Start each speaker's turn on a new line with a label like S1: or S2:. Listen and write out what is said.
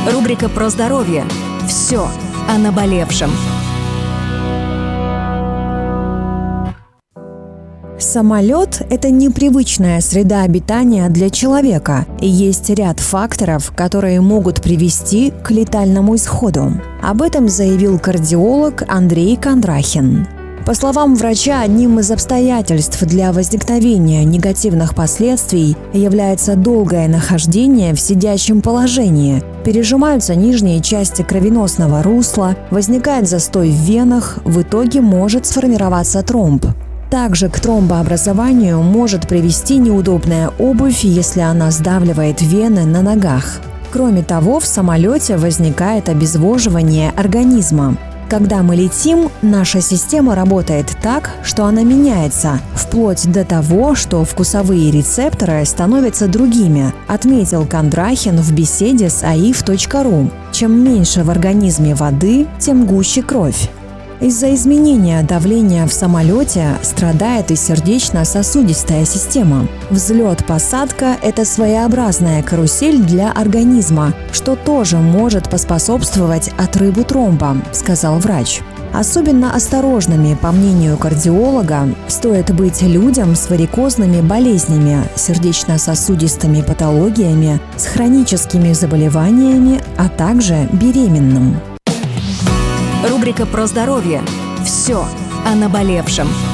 S1: Рубрика про здоровье. Все о наболевшем.
S2: Самолет – это непривычная среда обитания для человека, и есть ряд факторов, которые могут привести к летальному исходу. Об этом заявил кардиолог Андрей Кондрахин. По словам врача, одним из обстоятельств для возникновения негативных последствий является долгое нахождение в сидячем положении. Пережимаются нижние части кровеносного русла, возникает застой в венах, в итоге может сформироваться тромб. Также к тромбообразованию может привести неудобная обувь, если она сдавливает вены на ногах. Кроме того, в самолете возникает обезвоживание организма. Когда мы летим, наша система работает так, что она меняется, вплоть до того, что вкусовые рецепторы становятся другими, отметил Кондрахин в беседе с aif.ru. Чем меньше в организме воды, тем гуще кровь. Из-за изменения давления в самолете страдает и сердечно-сосудистая система. Взлет-посадка – это своеобразная карусель для организма, что тоже может поспособствовать отрыву тромба, сказал врач. Особенно осторожными, по мнению кардиолога, стоит быть людям с варикозными болезнями, сердечно-сосудистыми патологиями, с хроническими заболеваниями, а также беременным.
S1: Рубрика про здоровье. Все о наболевшем.